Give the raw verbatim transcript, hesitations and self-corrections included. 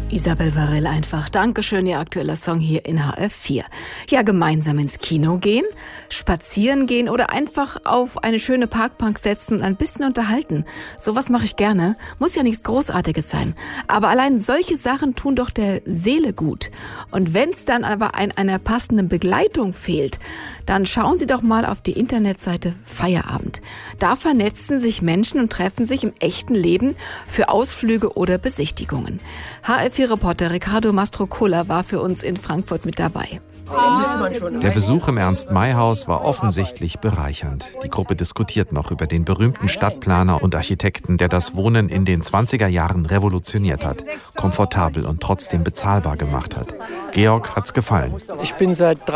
Isabel Varell einfach. Dankeschön, Ihr aktueller Song hier in H F vier. Ja, gemeinsam ins Kino gehen, spazieren gehen oder einfach auf eine schöne Parkbank setzen und ein bisschen unterhalten. Sowas mache ich gerne. Muss ja nichts Großartiges sein. Aber allein solche Sachen tun doch der Seele gut. Und wenn es dann aber an einer passenden Begleitung fehlt, dann schauen Sie doch mal auf die Internetseite Feierabend. Da vernetzen sich Menschen und treffen sich im echten Leben für Ausflüge oder Besichtigungen. H F vier-Reporter Ricardo Mastrocola war für uns in Frankfurt mit dabei. Der Besuch im Ernst-May-Haus war offensichtlich bereichernd. Die Gruppe diskutiert noch über den berühmten Stadtplaner und Architekten, der das Wohnen in den zwanziger Jahren revolutioniert hat, komfortabel und trotzdem bezahlbar gemacht hat. Georg hat's gefallen. Ich bin seit